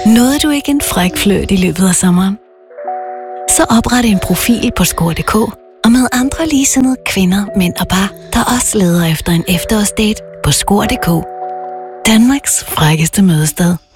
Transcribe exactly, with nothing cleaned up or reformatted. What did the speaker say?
Nåede du ikke en fræk flørt i løbet af sommeren? Så opret en profil på score punktum d k og med andre ligesindede kvinder, mænd og par, der også leder efter en efterårsdate på score punktum d k. Danmarks frækkeste mødested.